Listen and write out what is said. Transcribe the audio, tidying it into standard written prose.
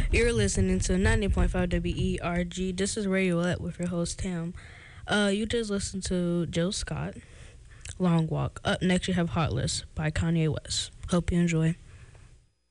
You're listening to 90.5 WERG. This is Radio Let with your host, Tam. You just listened to Jill Scott, Long Walk. Up next, you have Heartless by Kanye West. Hope you enjoy.